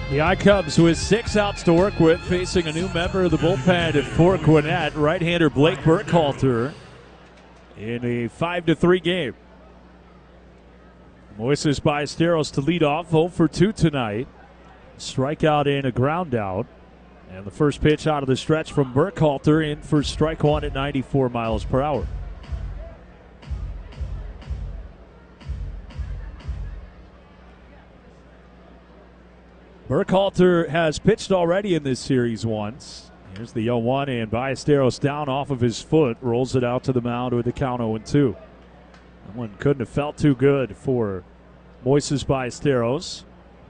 The I-Cubs with 6 outs to work with, facing a new member of the bullpen for Gwinnett, right-hander Blake Burkhalter, in a 5-3 game. Moises Ballesteros to lead off, 0 for 2 tonight. Strikeout and a ground out. And the first pitch out of the stretch from Burkhalter in for strike one at 94 miles per hour. Burkhalter has pitched already in this series once. Here's the 0-1, and Ballesteros down off of his foot, rolls it out to the mound with the count 0-2. That one couldn't have felt too good for Moises Ballesteros.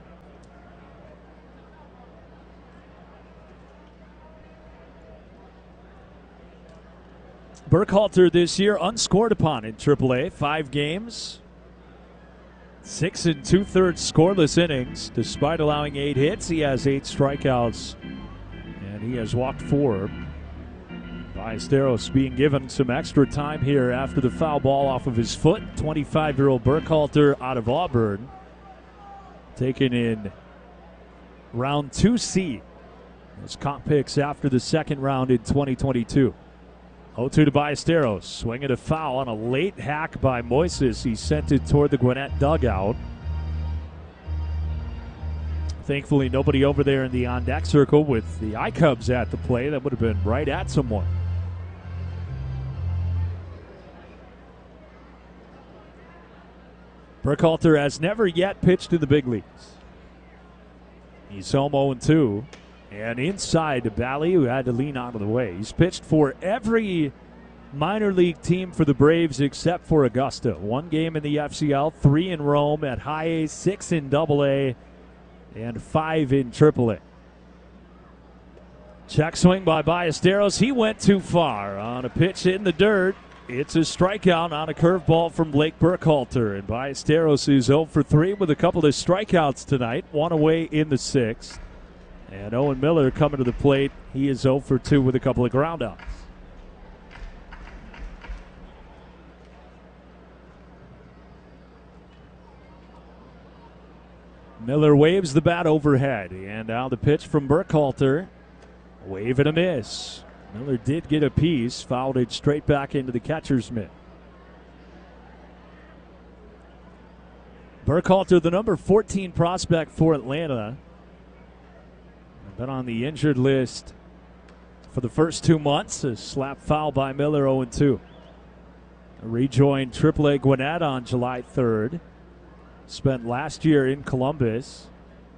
Burkhalter this year unscored upon in AAA, 5 games. 6 2/3 scoreless innings. Despite allowing 8 hits, he has 8 strikeouts, and he has walked 4. Ballesteros being given some extra time here after the foul ball off of his foot. 25-year-old Burkhalter out of Auburn, taken in round 2C. His comp picks after the second round in 2022. 0-2 to Ballesteros. Swinging a foul on a late hack by Moises. He sent it toward the Gwinnett dugout. Thankfully, nobody over there in the on-deck circle with the I-Cubs at the play. That would have been right at someone. Burkhalter has never yet pitched in the big leagues. He's home 0-2. And inside to Bally, who had to lean out of the way. He's pitched for every minor league team for the Braves except for Augusta. 1 game in the FCL, 3 in Rome at High A, 6 in AA, and 5 in AAA. Check swing by Ballesteros. He went too far on a pitch in the dirt. It's a strikeout on a curveball from Blake Burkhalter. And Ballesteros is 0 for 3 with a couple of strikeouts tonight. 1 away in the 6th. And Owen Miller coming to the plate. He is 0 for 2 with a couple of groundouts. Miller waves the bat overhead. And now the pitch from Burkhalter. Wave and a miss. Miller did get a piece. Fouled it straight back into the catcher's mitt. Burkhalter, the number 14 prospect for Atlanta. Been on the injured list for the first 2 months. A slap foul by Miller, 0-2. Rejoined AAA Gwinnett on July 3rd. Spent last year in Columbus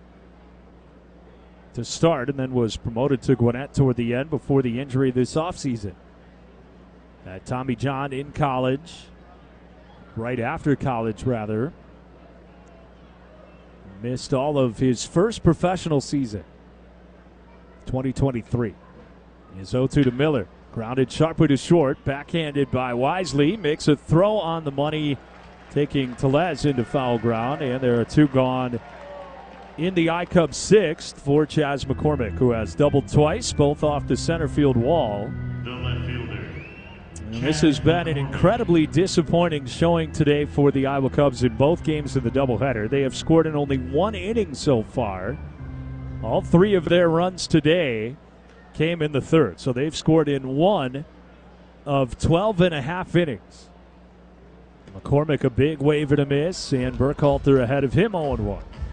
to start, and then was promoted to Gwinnett toward the end before the injury this offseason. At Tommy John in college, right after college rather. Missed all of his first professional season. 2023. Is 0-2 to Miller. Grounded sharply to short. Backhanded by Wisely. Makes a throw on the money, taking Tellez into foul ground. And there are 2 gone in the I-Cubs 6th for Chas McCormick, who has doubled twice, both off the center field wall. And this has been an incredibly disappointing showing today for the Iowa Cubs in both games of the doubleheader. They have scored in only 1 inning so far. All 3 of their runs today came in the 3rd. So they've scored in 1 of 12 and a half innings. McCormick a big wave and a miss, and Burkhalter ahead of him 0-1.